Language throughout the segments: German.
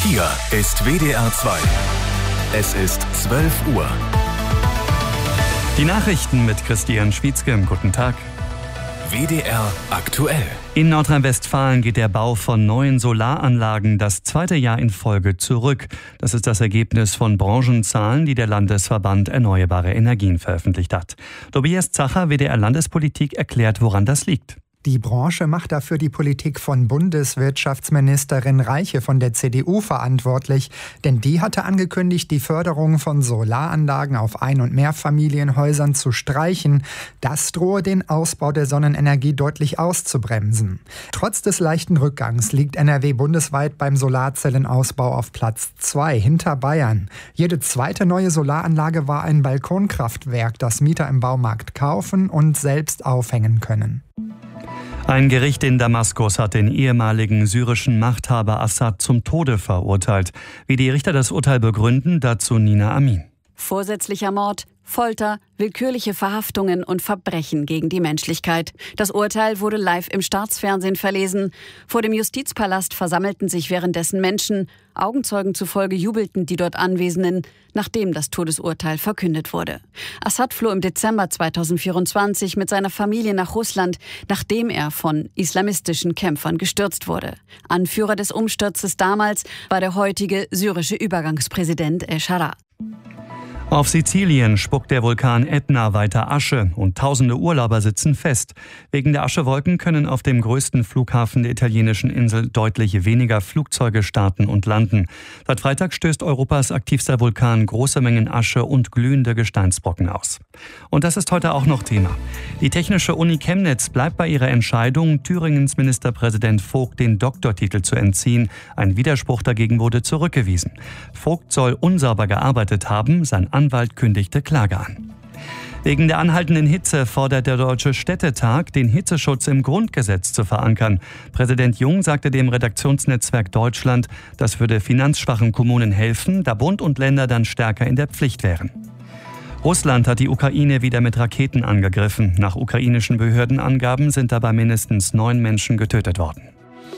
Hier ist WDR 2. Es ist 12 Uhr. Die Nachrichten mit Christian Schwietzke. Guten Tag. WDR aktuell. In Nordrhein-Westfalen geht der Bau von neuen Solaranlagen das zweite Jahr in Folge zurück. Das ist das Ergebnis von Branchenzahlen, die der Landesverband Erneuerbare Energien veröffentlicht hat. Tobias Zacher, WDR Landespolitik, erklärt, woran das liegt. Die Branche macht dafür die Politik von Bundeswirtschaftsministerin Reiche von der CDU verantwortlich. Denn die hatte angekündigt, die Förderung von Solaranlagen auf Ein- und Mehrfamilienhäusern zu streichen. Das drohe den Ausbau der Sonnenenergie deutlich auszubremsen. Trotz des leichten Rückgangs liegt NRW bundesweit beim Solarzellenausbau auf Platz 2 hinter Bayern. Jede zweite neue Solaranlage war ein Balkonkraftwerk, das Mieter im Baumarkt kaufen und selbst aufhängen können. Ein Gericht in Damaskus hat den ehemaligen syrischen Machthaber Assad zum Tode verurteilt. Wie die Richter das Urteil begründen, dazu Nina Amin. Vorsätzlicher Mord, Folter, willkürliche Verhaftungen und Verbrechen gegen die Menschlichkeit. Das Urteil wurde live im Staatsfernsehen verlesen. Vor dem Justizpalast versammelten sich währenddessen Menschen. Augenzeugen zufolge jubelten die dort Anwesenden, nachdem das Todesurteil verkündet wurde. Assad floh im Dezember 2024 mit seiner Familie nach Russland, nachdem er von islamistischen Kämpfern gestürzt wurde. Anführer des Umsturzes damals war der heutige syrische Übergangspräsident El-Shara. Auf Sizilien spuckt der Vulkan Ätna weiter Asche und tausende Urlauber sitzen fest. Wegen der Aschewolken können auf dem größten Flughafen der italienischen Insel deutlich weniger Flugzeuge starten und landen. Seit Freitag stößt Europas aktivster Vulkan große Mengen Asche und glühende Gesteinsbrocken aus. Und das ist heute auch noch Thema. Die Technische Uni Chemnitz bleibt bei ihrer Entscheidung, Thüringens Ministerpräsident Vogt den Doktortitel zu entziehen. Ein Widerspruch dagegen wurde zurückgewiesen. Vogt soll unsauber gearbeitet haben, sein Anwalt kündigte Klage an. Wegen der anhaltenden Hitze fordert der Deutsche Städtetag, den Hitzeschutz im Grundgesetz zu verankern. Präsident Jung sagte dem Redaktionsnetzwerk Deutschland, das würde finanzschwachen Kommunen helfen, da Bund und Länder dann stärker in der Pflicht wären. Russland hat die Ukraine wieder mit Raketen angegriffen. Nach ukrainischen Behördenangaben sind dabei mindestens 9 Menschen getötet worden.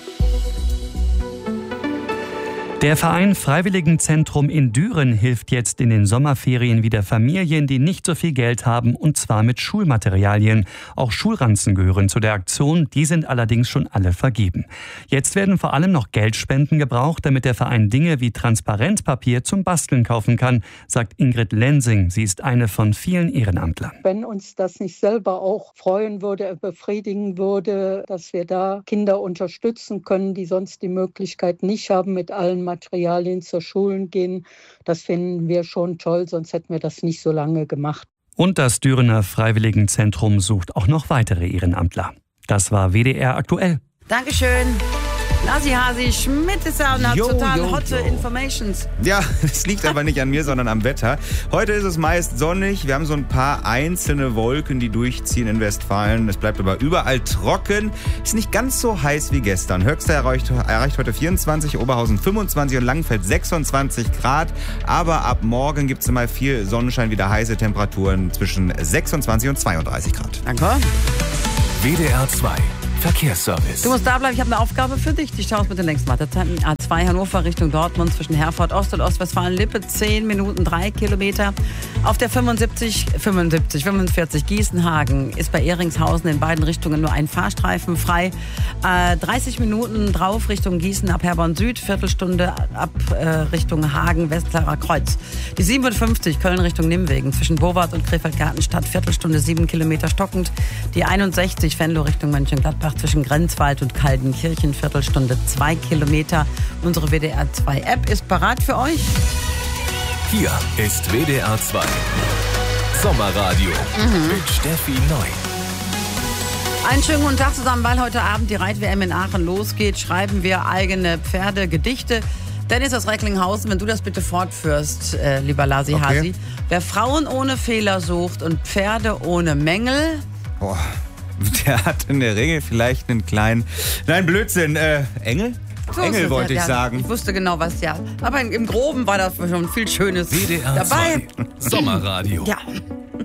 Der Verein Freiwilligenzentrum in Düren hilft jetzt in den Sommerferien wieder Familien, die nicht so viel Geld haben, und zwar mit Schulmaterialien. Auch Schulranzen gehören zu der Aktion, die sind allerdings schon alle vergeben. Jetzt werden vor allem noch Geldspenden gebraucht, damit der Verein Dinge wie Transparentpapier zum Basteln kaufen kann, sagt Ingrid Lensing. Sie ist eine von vielen Ehrenamtlern. Wenn uns das nicht selber auch freuen würde, befriedigen würde, dass wir da Kinder unterstützen können, die sonst die Möglichkeit nicht haben, mit allen Materialien zur Schulen gehen. Das finden wir schon toll, sonst hätten wir das nicht so lange gemacht. Und das Dürener Freiwilligenzentrum sucht auch noch weitere Ehrenamtler. Das war WDR aktuell. Dankeschön. Nasi Hasi Schmidt ist da und hat total hotte Informations. Ja, es liegt aber nicht an mir, sondern am Wetter. Heute ist es meist sonnig. Wir haben so ein paar einzelne Wolken, die durchziehen in Westfalen. Es bleibt aber überall trocken. Ist nicht ganz so heiß wie gestern. Höchster erreicht heute 24, Oberhausen 25 und Langenfeld 26 Grad. Aber ab morgen gibt es mal viel Sonnenschein, wieder heiße Temperaturen zwischen 26 und 32 Grad. Danke. WDR 2 Verkehrsservice. Du musst da bleiben, ich habe eine Aufgabe für dich. Die schaust mit den längsten Wartezeiten. A2 Hannover Richtung Dortmund zwischen Herford Ost und Ostwestfalen-Lippe 10 Minuten 3 Kilometer. Auf der 45 Gießenhagen ist bei Ehringshausen in beiden Richtungen nur ein Fahrstreifen frei. 30 Minuten drauf Richtung Gießen ab Herborn Süd, Viertelstunde ab Richtung Hagen, Westlarer Kreuz. Die 57 Köln Richtung Nimwegen zwischen Bowart und Krefeld-Gartenstadt, Viertelstunde 7 Kilometer stockend. Die 61 Venlo Richtung Mönchengladbach zwischen Grenzwald und Kaldenkirchen, Viertelstunde 2 Kilometer. Unsere WDR 2 App ist parat für euch. Hier ist WDR 2 Sommerradio mit Steffi Neu. Einen schönen guten Tag zusammen, weil heute Abend die Reit-WM in Aachen losgeht, schreiben wir eigene Pferdegedichte. Dennis aus Recklinghausen, wenn du das bitte fortführst, lieber Lasi Hasi. Wer Frauen ohne Fehler sucht und Pferde ohne Mängel... Boah, der hat in der Regel vielleicht einen kleinen... Nein, Blödsinn. Engel? So Engel wollte ich sagen. Ich wusste genau, was ja. Aber im Groben war da schon viel Schönes WDR dabei. 2 Sommerradio. Ja.